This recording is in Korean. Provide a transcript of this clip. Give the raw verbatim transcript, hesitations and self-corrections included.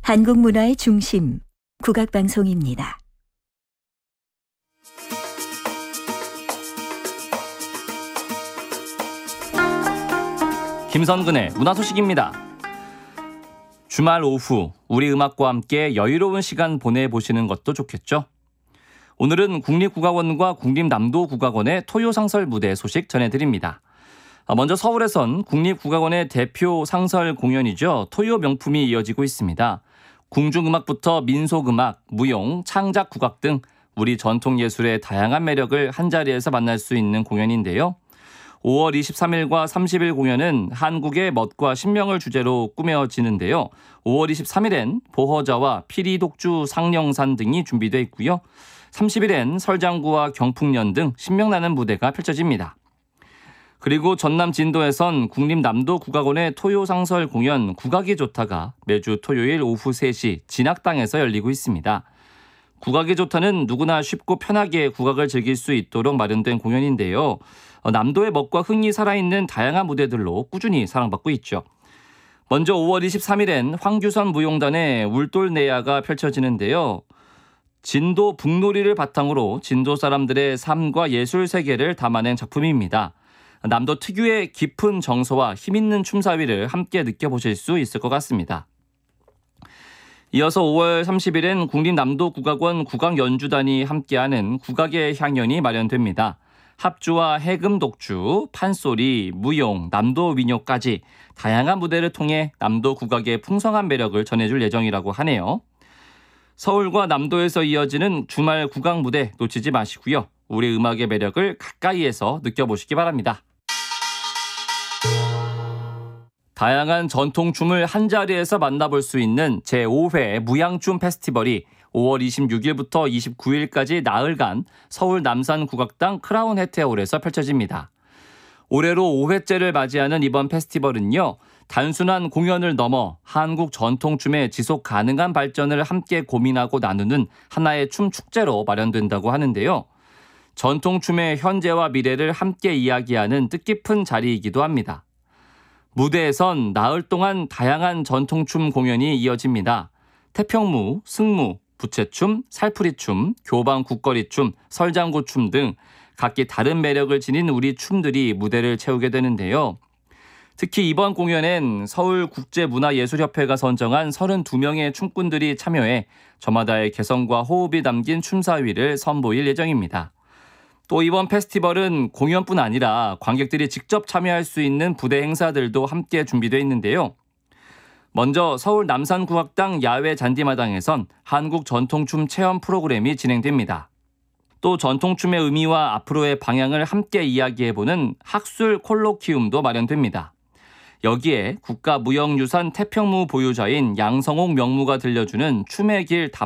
한국 문화의 중심, 국악방송입니다. 김선근의 문화소식입니다. 주말 오후 우리 음악과 함께 여유로운 시간 보내보시는 것도 좋겠죠? 오늘은 국립국악원과 국립남도국악원의 토요상설 무대 소식 전해드립니다. 먼저 서울에선 국립국악원의 대표 상설 공연이죠. 토요 명품이 이어지고 있습니다. 궁중음악부터 민속음악, 무용, 창작국악 등 우리 전통예술의 다양한 매력을 한자리에서 만날 수 있는 공연인데요. 오월 이십삼일과 삼십일 공연은 한국의 멋과 신명을 주제로 꾸며지는데요. 오월 이십삼일엔 보허자와 피리독주 상령산 등이 준비되어 있고요. 삼십일엔 설장구와 경풍년 등 신명나는 무대가 펼쳐집니다. 그리고 전남 진도에선 국립남도국악원의 토요상설 공연 국악이 좋다가 매주 토요일 오후 세시 진학당에서 열리고 있습니다. 국악이 좋다는 누구나 쉽고 편하게 국악을 즐길 수 있도록 마련된 공연인데요. 남도의 멋과 흥이 살아있는 다양한 무대들로 꾸준히 사랑받고 있죠. 먼저 오월 이십삼일엔 황규선 무용단의 울돌내야가 펼쳐지는데요. 진도 북놀이를 바탕으로 진도 사람들의 삶과 예술 세계를 담아낸 작품입니다. 남도 특유의 깊은 정서와 힘있는 춤사위를 함께 느껴보실 수 있을 것 같습니다. 이어서 오월 삼십일엔 국립남도국악원 국악연주단이 함께하는 국악의 향연이 마련됩니다. 합주와 해금독주, 판소리, 무용, 남도민요까지 다양한 무대를 통해 남도 국악의 풍성한 매력을 전해줄 예정이라고 하네요. 서울과 남도에서 이어지는 주말 국악 무대 놓치지 마시고요. 우리 음악의 매력을 가까이에서 느껴보시기 바랍니다. 다양한 전통춤을 한자리에서 만나볼 수 있는 제오회 무양춤 페스티벌이 오월 이십육일부터 이십구일까지 나흘간 서울 남산국악당 크라운 해태홀에서 펼쳐집니다. 올해로 오회째를 맞이하는 이번 페스티벌은요. 단순한 공연을 넘어 한국 전통춤의 지속 가능한 발전을 함께 고민하고 나누는 하나의 춤 축제로 마련된다고 하는데요. 전통춤의 현재와 미래를 함께 이야기하는 뜻깊은 자리이기도 합니다. 무대에선 나흘 동안 다양한 전통춤 공연이 이어집니다. 태평무, 승무, 부채춤, 살풀이춤, 교방 국거리춤, 설장구춤 등 각기 다른 매력을 지닌 우리 춤들이 무대를 채우게 되는데요. 특히 이번 공연엔 서울국제문화예술협회가 선정한 서른두 명의 춤꾼들이 참여해 저마다의 개성과 호흡이 담긴 춤사위를 선보일 예정입니다. 또 이번 페스티벌은 공연뿐 아니라 관객들이 직접 참여할 수 있는 부대 행사들도 함께 준비되어 있는데요. 먼저 서울 남산국악당 야외 잔디마당에선 한국 전통춤 체험 프로그램이 진행됩니다. 또 전통춤의 의미와 앞으로의 방향을 함께 이야기해보는 학술 콜로키움도 마련됩니다. 여기에 국가무형유산 태평무 보유자인 양성옥 명무가 들려주는 춤의 길